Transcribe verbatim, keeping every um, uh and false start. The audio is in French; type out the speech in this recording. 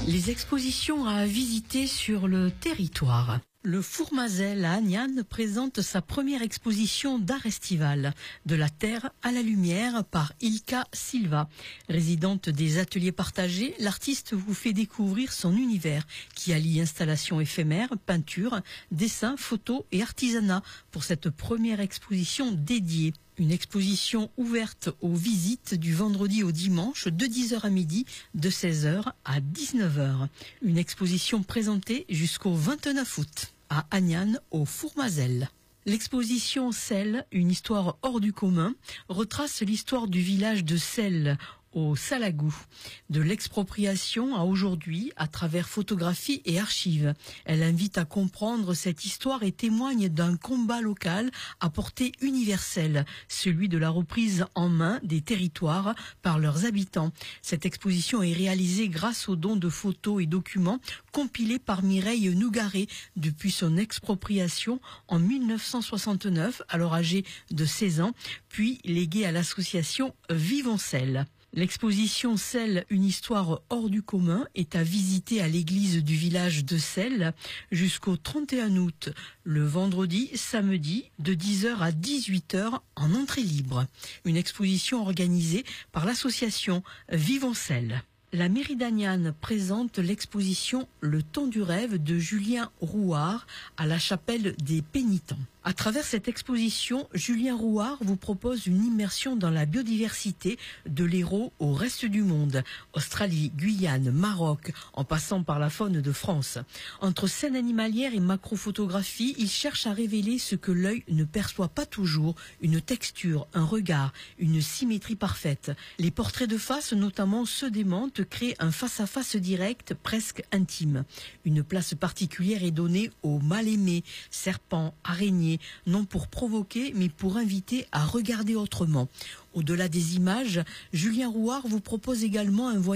Les expositions à visiter sur le territoire. Le Fourmazel à Agnan présente sa première exposition d'art estival, de la terre à la lumière par Ilka Silva. Résidente des ateliers partagés, l'artiste vous fait découvrir son univers qui allie installations éphémères, peinture, dessin, photos et artisanat pour cette première exposition dédiée. Une exposition ouverte aux visites du vendredi au dimanche de dix heures à midi, de seize heures à dix-neuf heures. Une exposition présentée jusqu'au vingt-neuf août à Agnan au Fourmazel. L'exposition Celle, une histoire hors du commun, retrace l'histoire du village de Celle au Salagou, de l'expropriation à aujourd'hui à travers photographies et archives. Elle invite à comprendre cette histoire et témoigne d'un combat local à portée universelle, celui de la reprise en main des territoires par leurs habitants. Cette exposition est réalisée grâce aux dons de photos et documents compilés par Mireille Nougaret depuis son expropriation en mille neuf cent soixante-neuf, alors âgée de seize ans, puis léguée à l'association Vivons Celle. L'exposition Celle, une histoire hors du commun est à visiter à l'église du village de Celle jusqu'au trente et un août, le vendredi, samedi, de dix heures à dix-huit heures en entrée libre. Une exposition organisée par l'association Vivons Celle. La mairie d'Agnan présente l'exposition Le temps du rêve de Julien Rouard à la chapelle des Pénitents. À travers cette exposition, Julien Rouard vous propose une immersion dans la biodiversité de l'Hérault au reste du monde. Australie, Guyane, Maroc, en passant par la faune de France. Entre scènes animalières et macrophotographie, il cherche à révéler ce que l'œil ne perçoit pas toujours, une texture, un regard, une symétrie parfaite. Les portraits de face, notamment ceux des mantes, créent un face-à-face direct, presque intime. Une place particulière est donnée aux mal-aimés, serpents, araignées, non pour provoquer, mais pour inviter à regarder autrement. Au-delà des images, Julien Rouard vous propose également un voyage